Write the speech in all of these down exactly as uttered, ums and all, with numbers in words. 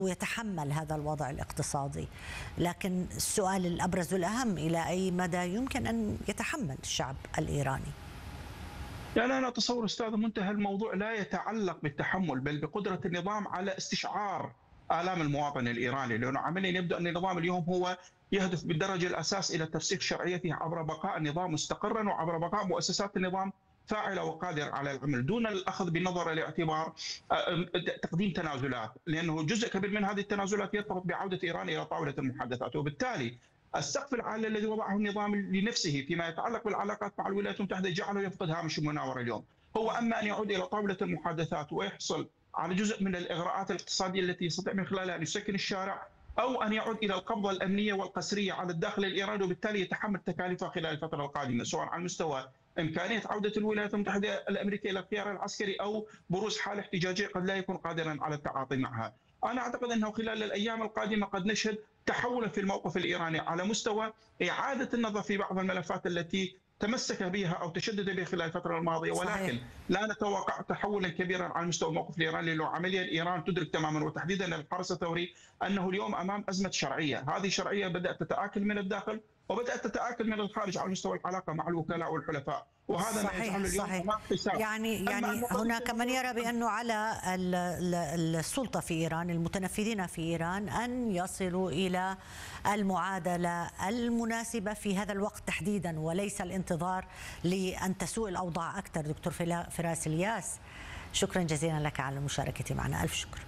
ويتحمل هذا الوضع الاقتصادي، لكن السؤال الأبرز والأهم: إلى أي مدى يمكن أن يتحمل الشعب الإيراني؟ يعني أنا أتصور أستاذ منتهى الموضوع لا يتعلق بالتحمل بل بقدرة النظام على استشعار آلام المواطن الإيراني، لأنه عمليا يبدو أن النظام اليوم هو يهدف بالدرجة الأساس إلى ترسيخ شرعيته عبر بقاء النظام مستقرا وعبر بقاء مؤسسات النظام فاعلة وقادرة على العمل دون الأخذ بنظر الاعتبار تقديم تنازلات، لأنه جزء كبير من هذه التنازلات يرتبط بعودة إيران إلى طاولة المحادثات. وبالتالي السقف العالي الذي وضعه النظام لنفسه فيما يتعلق بالعلاقات مع الولايات المتحدة جعله يفقد هامش المناورة اليوم. هو أما أن يعود إلى طاولة المحادثات ويحصل على جزء من الإغراءات الاقتصادية التي يستطيع من خلالها أن يسكن الشارع، أو أن يعود إلى القبضة الأمنية والقسرية على الداخل الإيراني وبالتالي يتحمل تكاليفها خلال الفترة القادمة، سواء على مستوى إمكانية عودة الولايات المتحدة الأمريكية إلى الخيار العسكري أو بروز حالة احتجاجية قد لا يكون قادرا على التعاطي معها. أنا أعتقد أنه خلال الأيام القادمة قد نشهد تحولا في الموقف الإيراني على مستوى إعادة النظر في بعض الملفات التي تمسك بها أو تشدد بها خلال الفترة الماضية، ولكن صحيح. لا نتوقع تحولا كبيرا على مستوى الموقف الإيراني، لأنه عمليا إيران تدرك تماما وتحديدا الحرس الثوري أنه اليوم أمام أزمة شرعية، هذه الشرعية بدأت تتآكل من الداخل وبدأت تتآكل من الخارج على مستوى العلاقة مع الوكلاء والحلفاء، وهذا ما يجعل اليوم صحيح. حساب. يعني يعني هناك من يرى بأنه على السلطة في إيران، المتنفذين في إيران، أن يصلوا إلى المعادلة المناسبة في هذا الوقت تحديدا، وليس الانتظار لأن تسوء الأوضاع أكثر. دكتور فراس الياس، شكرا جزيلا لك على المشاركة معنا، ألف شكر.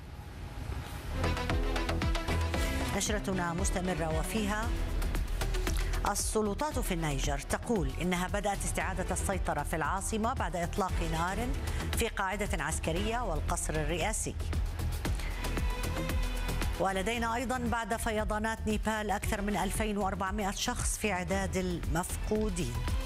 نشرتنا مستمرة وفيها: السلطات في النيجر تقول إنها بدأت استعادة السيطرة في العاصمة بعد إطلاق نار في قاعدة عسكرية والقصر الرئاسي. ولدينا أيضا بعد فيضانات نيبال أكثر من ألفين وأربعمائة شخص في عداد المفقودين.